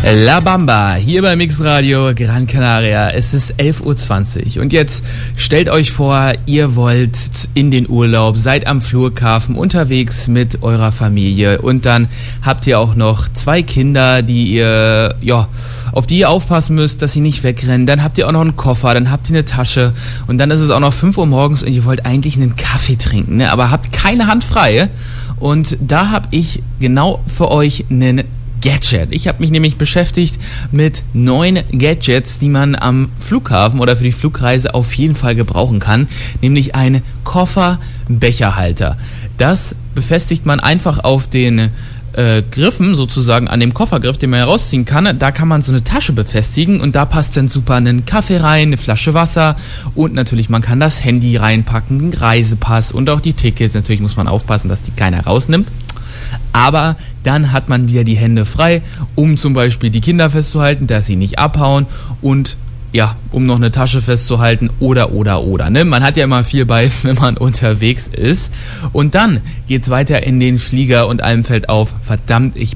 La Bamba, hier bei Mix Radio Gran Canaria. Es ist 11.20 Uhr und jetzt stellt euch vor, ihr wollt in den Urlaub, seid am Flughafen unterwegs mit eurer Familie und dann habt ihr auch noch 2 Kinder, auf die ihr aufpassen müsst, dass sie nicht wegrennen. Dann habt ihr auch noch einen Koffer, dann habt ihr eine Tasche und dann ist es auch noch 5 Uhr morgens und ihr wollt eigentlich einen Kaffee trinken, ne? Aber habt keine Hand frei. Und da habe ich genau für euch einen Gadget. Ich habe mich nämlich beschäftigt mit 9 Gadgets, die man am Flughafen oder für die Flugreise auf jeden Fall gebrauchen kann, nämlich ein Kofferbecherhalter. Das befestigt man einfach auf den Griffen, sozusagen an dem Koffergriff, den man herausziehen kann. Da kann man so eine Tasche befestigen und da passt dann super einen Kaffee rein, eine Flasche Wasser und natürlich man kann das Handy reinpacken, einen Reisepass und auch die Tickets. Natürlich muss man aufpassen, dass die keiner rausnimmt. Aber dann hat man wieder die Hände frei, um zum Beispiel die Kinder festzuhalten, dass sie nicht abhauen und um noch eine Tasche festzuhalten oder. Ne? Man hat ja immer viel bei, wenn man unterwegs ist. Und dann geht's weiter in den Flieger und einem fällt auf, verdammt, ich